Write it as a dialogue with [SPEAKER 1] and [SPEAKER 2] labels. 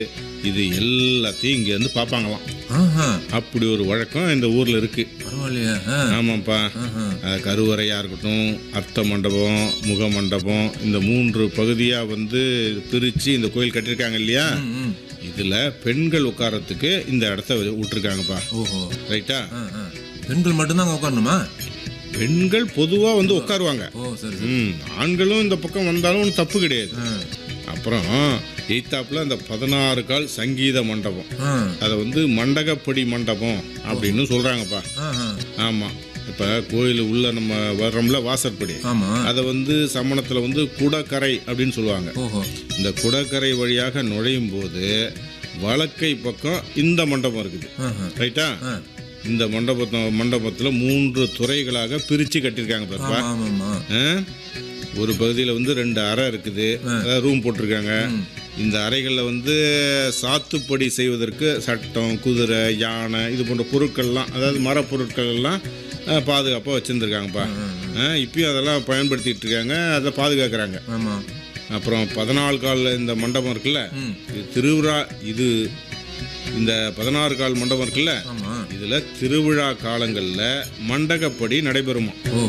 [SPEAKER 1] இது எல்லாத்தையும் இங்க இருந்து பாப்பாங்களாம்.
[SPEAKER 2] ஆஹா.
[SPEAKER 1] அப்படி ஒரு வழக்கம் இந்த ஊர்ல இருக்கு.
[SPEAKER 2] பரவாயில்லையா?
[SPEAKER 1] ஆமாப்பா. கருவறையா இருக்கட்டும், அர்த்த மண்டபம், முக மண்டபம், இந்த 3 பகுதியா பிரிச்சு இந்த கோயில் கட்டிருக்காங்க இல்லையா? இதுல பெண்கள் உட்காரத்துக்கு இந்த இடத்த விட்டுருக்காங்கப்பா.
[SPEAKER 2] ஓஹோ.
[SPEAKER 1] ரைட்டா?
[SPEAKER 2] பெண்கள் மட்டும்தான் உட்காரணுமா?
[SPEAKER 1] பெண்கள் பொதுவா உட்காருவாங்க.
[SPEAKER 2] ஓ சரி.
[SPEAKER 1] ஆண்களும் இந்த பக்கம் வந்தாலும் தப்பு கிடையாது. அப்புறம் எய்தாப்புல அந்த 16 கால் சங்கீத மண்டபம், அதை மண்டகப்படி மண்டபம் அப்படின்னு சொல்றாங்கப்பா. ஆமா. இப்ப கோயில் உள்ள நம்ம வர்றோம்ல வாசற்படி, அதை சமணத்துல குடக்கரை அப்படின்னு சொல்லுவாங்க. இந்த குடக்கரை வழியாக நுழையும் போது வலக்கை பக்கம் இந்த மண்டபம் இருக்குது. ரைட்டா? இந்த மண்டபத்துல 3 துறைகளாக பிரிச்சு கட்டிருக்காங்க பாப்பா. ஒரு பகுதியில் 2 அறை இருக்குது, அதாவது ரூம் போட்டிருக்காங்க. இந்த அறைகளில் சாத்துப்படி செய்வதற்கு சட்டம், குதிரை, யானை இது போன்ற பொருட்கள்லாம், அதாவது மரப்பொருட்கள் எல்லாம் பாதுகாப்பாக வச்சுருந்துருக்காங்கப்பா. இப்பயும் அதெல்லாம் பயன்படுத்திட்டு இருக்காங்க, அதை பாதுகாக்கிறாங்க. அப்புறம் 14 கால் இந்த மண்டபம் இருக்குல்ல, இது திருவிழா. இந்த 16 கால் மண்டபம் இருக்குல்ல, இதுல திருவிழா காலங்கள்ல மண்டகப்படி நடைபெறுமா.